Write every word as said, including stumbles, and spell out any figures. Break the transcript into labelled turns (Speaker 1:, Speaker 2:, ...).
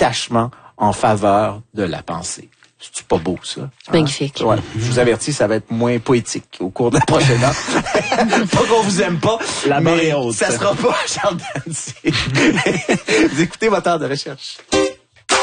Speaker 1: détachement en faveur de la pensée. C'est pas beau, ça?
Speaker 2: C'est magnifique.
Speaker 1: Ouais. Je vous avertis, ça va être moins poétique au cours de la prochaine heure. Pas qu'on vous aime pas,
Speaker 3: la
Speaker 1: mais
Speaker 3: marée haute.
Speaker 1: Ça sera pas Charles Dancy. Vous écoutez Moteur de recherche.